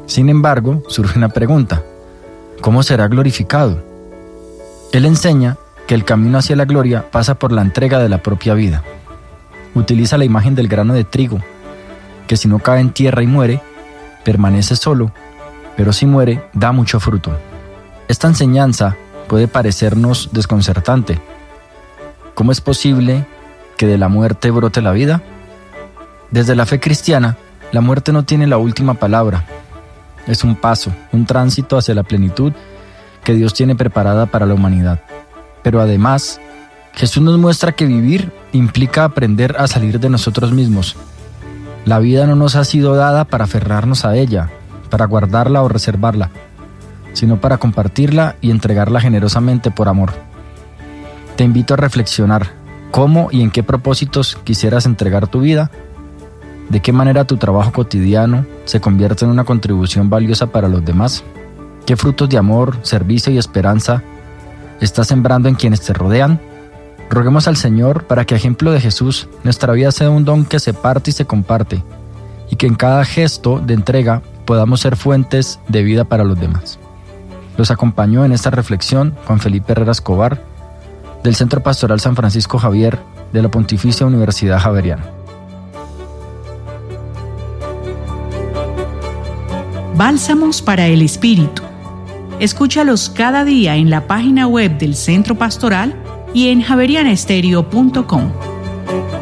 Sin embargo, surge una pregunta: ¿cómo será glorificado? Él enseña que el camino hacia la gloria pasa por la entrega de la propia vida. Utiliza la imagen del grano de trigo, que si no cae en tierra y muere, permanece solo, pero si muere, da mucho fruto. Esta enseñanza puede parecernos desconcertante. ¿Cómo es posible que de la muerte brote la vida? Desde la fe cristiana, la muerte no tiene la última palabra. Es un paso, un tránsito hacia la plenitud que Dios tiene preparada para la humanidad. Pero además, Jesús nos muestra que vivir implica aprender a salir de nosotros mismos. La vida no nos ha sido dada para aferrarnos a ella, para guardarla o reservarla, sino para compartirla y entregarla generosamente por amor. Te invito a reflexionar cómo y en qué propósitos quisieras entregar tu vida, de qué manera tu trabajo cotidiano se convierte en una contribución valiosa para los demás, qué frutos de amor, servicio y esperanza estás sembrando en quienes te rodean. Roguemos al Señor para que, a ejemplo de Jesús, nuestra vida sea un don que se parte y se comparte, y que en cada gesto de entrega podamos ser fuentes de vida para los demás. Los acompañó en esta reflexión Juan Felipe Herrera Escobar, del Centro Pastoral San Francisco Javier de la Pontificia Universidad Javeriana. Bálsamos para el Espíritu. Escúchalos cada día en la página web del Centro Pastoral y en javerianestereo.com.